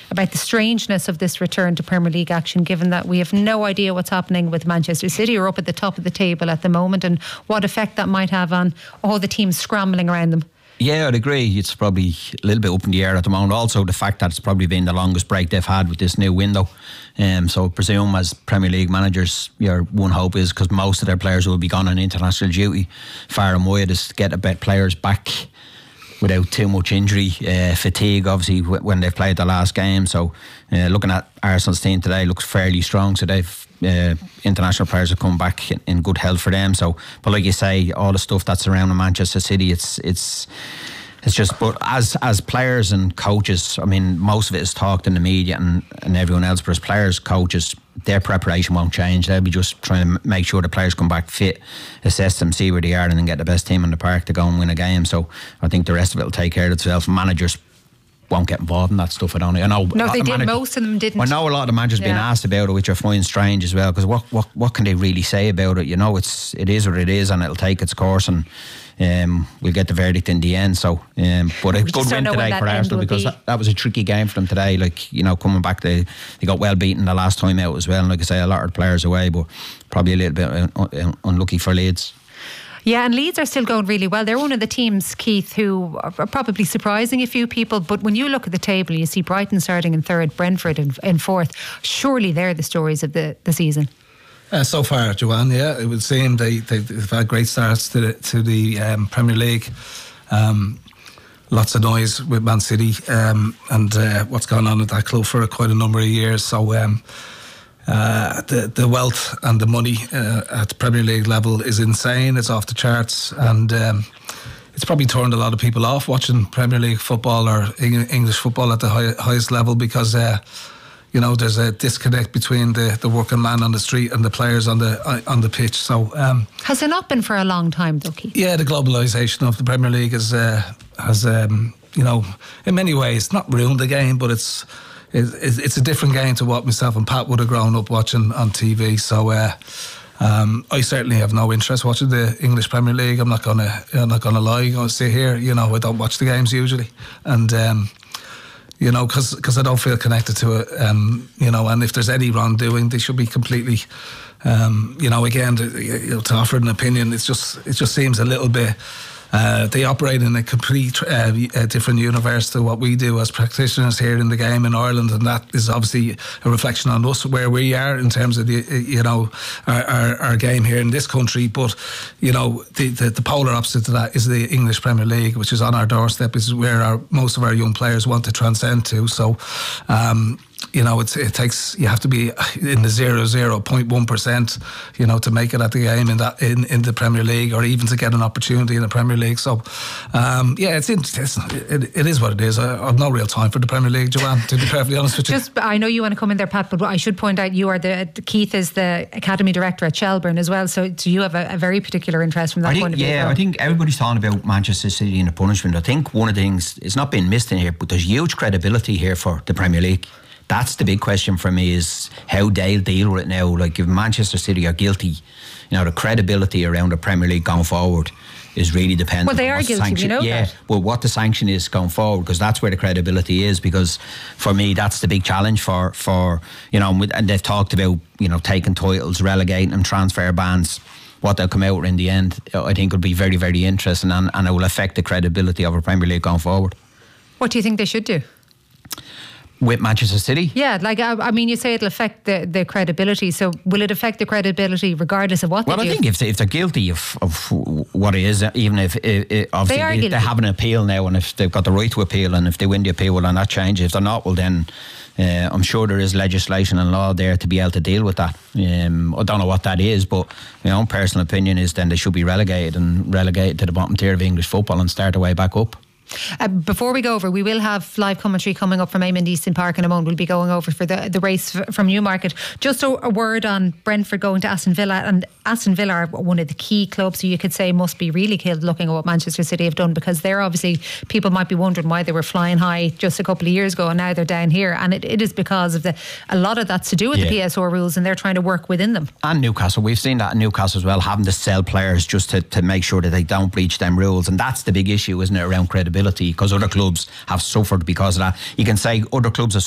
about the strangeness of this return to Premier League action, given that we have no idea what's happening with Manchester City, who are up at the top of the table at the moment, and what effect that might have on all the teams scrambling around them. Yeah, I'd agree. It's probably a little bit up in the air at the moment. Also, the fact that it's probably been the longest break they've had with this new window. So I presume as Premier League managers, your one hope is, because most of their players will be gone on international duty, far and wide, is to get a bit players back without too much injury, fatigue, obviously, when they've played the last game. So looking at Arsenal's team today, looks fairly strong. So they've international players have come back in good health for them. So, but like you say, all the stuff that's surrounding Manchester City, it's just. But as players and coaches, I mean, most of it is talked in the media and everyone else. But as players, coaches, their preparation won't change. They'll be just trying to make sure the players come back fit, assess them, see where they are, and then get the best team in the park to go and win a game. So I think the rest of it will take care of itself. Managers won't get involved in that stuff. I know. No, they did. Most of them didn't. I know a lot of the managers being asked about it, which I find strange as well, because what can they really say about it? You know, it is what it is, and it'll take its course, and we'll get the verdict in the end. So, but a good win today for Arsenal, because that was a tricky game for them today. Like, you know, coming back, they got well beaten the last time out as well. And like I say, a lot of players away, but probably a little bit unlucky for Leeds. Yeah, and Leeds are still going really well. They're one of the teams, Keith, who are probably surprising a few people. But when you look at the table, you see Brighton starting in third, Brentford in fourth. Surely they're the stories of the season. So far, Joanne, yeah, it would seem they've had great starts to the Premier League. Lots of noise with Man City and what's gone on at that club for quite a number of years. So the wealth and the money at the Premier League level is insane. It's off the charts, and it's probably turned a lot of people off watching Premier League football or English football at the highest level, because you know, there's a disconnect between the working man on the street and the players on the pitch. So has there not been for a long time, though, Keith? Yeah, the globalisation of the Premier League has you know, in many ways not ruined the game, but it's a different game to what myself and Pat would have grown up watching on TV. So I certainly have no interest watching the English Premier League. I'm not gonna lie. I'm gonna sit here. You know, I don't watch the games usually, and you know, because I don't feel connected to it. You know, and if there's any wrongdoing, they should be completely. You know, again, to offer an opinion, it just seems a little bit. They operate in a complete different universe to what we do as practitioners here in the game in Ireland, and that is obviously a reflection on us, where we are in terms of the, you know, our game here in this country. But you know, the polar opposite to that is the English Premier League, which is on our doorstep. Is where most of our young players want to transcend to. So you know, it takes, you have to be in the 0.1%, you know, to make it at the game in the Premier League, or even to get an opportunity in the Premier League. So yeah, it is what it is. I've no real time for the Premier League, Joanne, to be perfectly honest with you. I know you want to come in there, Pat, but I should point out you are Keith is the Academy Director at Shelbourne as well, so you have a very particular interest from that point of view. Yeah, I think everybody's talking about Manchester City and the punishment. I think one of the things, it's not being missed in here, but there's huge credibility here for the Premier League. That's the big question for me, is how they'll deal with it now. Like, if Manchester City are guilty, you know, the credibility around the Premier League going forward is really dependent. Well, they are guilty, you know. Yeah, that. Well, what the sanction is going forward, because that's where the credibility is. Because for me, that's the big challenge for you know, and they've talked about, you know, taking titles, relegating them, transfer bans. What they'll come out with in the end, I think, will be very, very interesting, and it will affect the credibility of our Premier League going forward. What do you think they should do with Manchester City? Yeah, like, I mean, you say it'll affect the credibility, so will it affect the credibility regardless of what they do? Well, I think if they're guilty of what it is, even if obviously they have an appeal now, and if they've got the right to appeal, and if they win the appeal, well, then that changes. If they're not, well, then I'm sure there is legislation and law there to be able to deal with that. I don't know what that is, but my own personal opinion is then they should be relegated to the bottom tier of English football and start their way back up. Before we go over, we will have live commentary coming up from Eamon Easton Park in a moment. We'll be going over for the race from Newmarket. Just a word on Brentford going to Aston Villa, and Aston Villa are one of the key clubs who you could say must be really killed looking at what Manchester City have done, because they're obviously, people might be wondering why they were flying high just a couple of years ago and now they're down here, and it is because of a lot of that's to do with the PSR rules, and they're trying to work within them. And Newcastle, we've seen that in Newcastle as well, having to sell players just to make sure that they don't breach them rules, and that's the big issue, isn't it, around credibility, because other clubs have suffered because of that. You can say other clubs have